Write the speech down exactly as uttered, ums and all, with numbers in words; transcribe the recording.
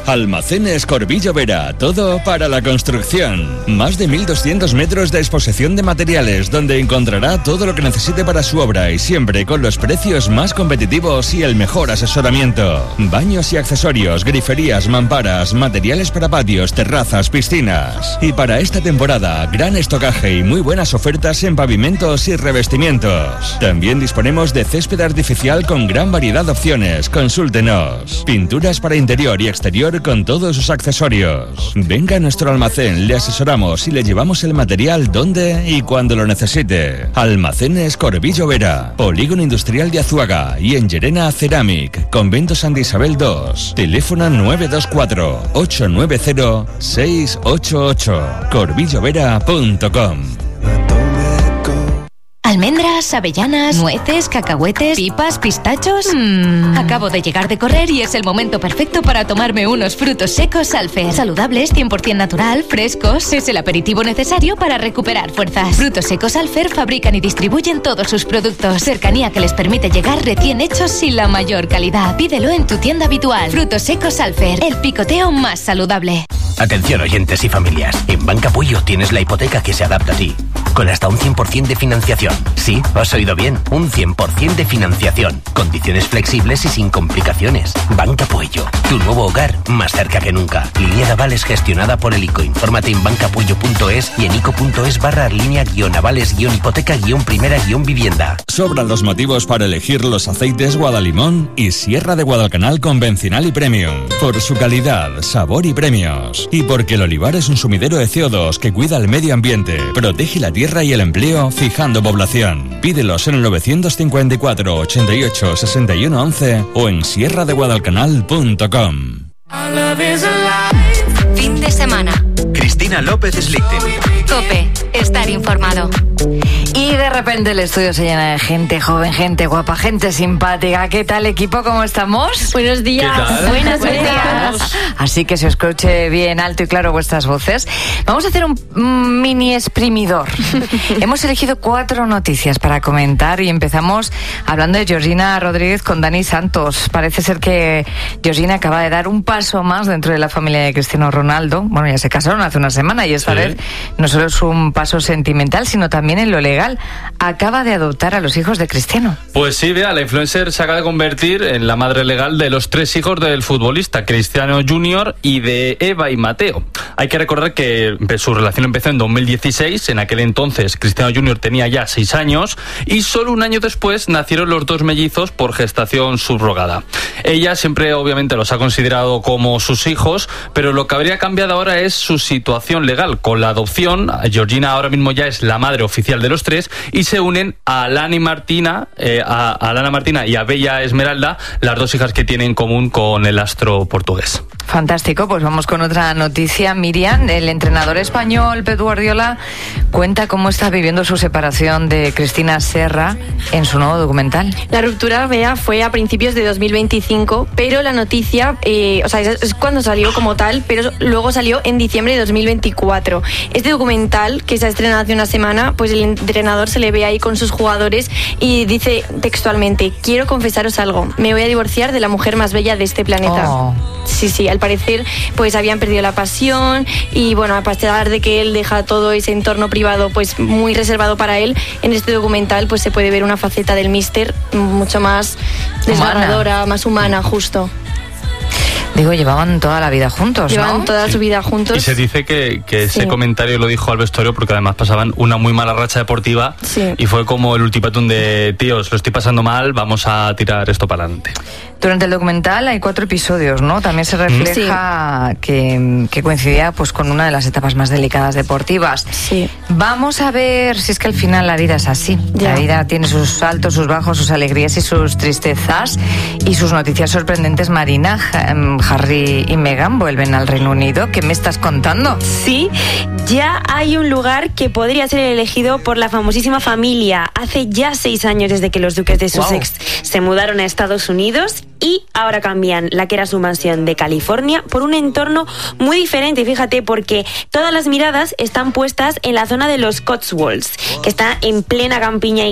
Almacenes Corbillo Vera, todo para la construcción. Más de mil doscientos metros de exposición de materiales, donde encontrará todo lo que necesite para su obra y siempre con los precios más competitivos y el mejor asesoramiento. Baños y accesorios, griferías, mamparas, materiales para patios, terrazas, piscinas. Y para esta temporada, gran estocaje y muy buenas ofertas en pavimentos y revestimientos. También disponemos de césped artificial con gran variedad de opciones. Consúltenos. Pinturas para interior y exterior con todos sus accesorios. Venga a nuestro almacén, le asesoramos y le llevamos el material donde y cuando lo necesite. Almacenes Corbillo Vera, Polígono Industrial de Azuaga y en Llerena Ceramic, Convento Santa Isabel dos. Teléfono nueve dos cuatro, ocho nueve cero, seis ocho ocho. corbillovera punto com. Almendras, avellanas, nueces, cacahuetes, pipas, pistachos. Mm. Acabo de llegar de correr y es el momento perfecto para tomarme unos frutos secos Alfer. Saludables, cien por ciento natural, frescos. Es el aperitivo necesario para recuperar fuerzas. Frutos secos Alfer fabrican y distribuyen todos sus productos. Cercanía que les permite llegar recién hechos y la mayor calidad. Pídelo en tu tienda habitual. Frutos secos Alfer, el picoteo más saludable. Atención oyentes y familias. En Banca Puyo tienes la hipoteca que se adapta a ti. Con hasta un cien por ciento de financiación. Sí, has oído bien, un cien por ciento de financiación. Condiciones flexibles y sin complicaciones. Banca Puello, tu nuevo hogar más cerca que nunca. Línea de avales gestionada por el I C O. Infórmate en bancapuello punto es y en ico.es barra línea guión avales guión hipoteca guión primera guión vivienda. Sobran los motivos para elegir los aceites Guadalimón y Sierra de Guadalcanal convencional y premium. Por su calidad, sabor y premios. Y porque el olivar es un sumidero de C O dos que cuida el medio ambiente, protege la tierra y el empleo, fijando población. Pídelos en el novecientos cincuenta y cuatro, ochenta y ocho, sesenta y uno once o en sierra de guadalcanal punto com. Fin de semana. Cristina López Slichting. COPE. Estar informado. Y de repente el estudio se llena de gente joven, gente guapa, gente simpática. ¿Qué tal, equipo? ¿Cómo estamos? Buenos días. Buenos días. Así que se os escuche bien alto y claro vuestras voces. Vamos a hacer un, un mini exprimidor. Hemos elegido cuatro noticias para comentar y empezamos hablando de Georgina Rodríguez con Dani Santos. Parece ser que Georgina acaba de dar un paso más dentro de la familia de Cristiano Ronaldo. Bueno, ya se casaron hace una semana y esta sí. vez no solo es un paso sentimental, sino también en lo legal. Acaba de adoptar a los hijos de Cristiano. Pues sí, vea, la influencer se acaba de convertir en la madre legal de los tres hijos del futbolista, Cristiano junior y de Eva y Mateo. Hay que recordar que su relación empezó en dos mil dieciséis, en aquel entonces Cristiano junior tenía ya seis años y solo un año después nacieron los dos mellizos por gestación subrogada. Ella siempre obviamente los ha considerado como sus hijos, pero lo que habría cambiado ahora es su situación legal. Con la adopción, Georgina ahora mismo ya es la madre oficial de los tres y se unen a Alana y Martina, eh, a, a Alana Martina y a Bella Esmeralda, las dos hijas que tiene en común con el astro portugués. Fantástico, pues vamos con otra noticia. Miriam, el entrenador español Pep Guardiola cuenta cómo está viviendo su separación de Cristina Serra en su nuevo documental. La ruptura, Bea, fue a principios de dos mil veinticinco, pero la noticia, eh, o sea, es, es cuando salió como tal, pero luego salió en diciembre de dos mil veinticuatro. Este documental, que se ha estrenado hace una semana, pues el entrenador se le ve ahí con sus jugadores y dice textualmente: quiero confesaros algo, me voy a divorciar de la mujer más bella de este planeta. Oh. Sí, sí, al parecer pues habían perdido la pasión y bueno, a pesar de que él deja todo ese entorno privado pues muy reservado para él, en este documental pues se puede ver una faceta del míster mucho más desgarradora, más humana, justo. Digo, llevaban toda la vida juntos, Llevaban ¿no? toda Sí. su vida juntos. Y se dice que, que ese Sí. comentario lo dijo al vestuario porque además pasaban una muy mala racha deportiva Sí. y fue como el ultimátum de tíos, lo estoy pasando mal, vamos a tirar esto para adelante. Durante el documental hay cuatro episodios, ¿no? También se refleja sí. que, que coincidía pues con una de las etapas más delicadas deportivas. Sí. Vamos a ver si es que al final la vida es así. Ya. La vida tiene sus altos, sus bajos, sus alegrías y sus tristezas y sus noticias sorprendentes. Marina, Harry y Meghan vuelven al Reino Unido. ¿Qué me estás contando? Sí, ya hay un lugar que podría ser elegido por la famosísima familia. Hace ya seis años desde que los duques de Sussex wow. se mudaron a Estados Unidos y ahora cambian la que era su mansión de California por un entorno muy diferente, fíjate, porque todas las miradas están puestas en la zona de los Cotswolds, que está en plena campiña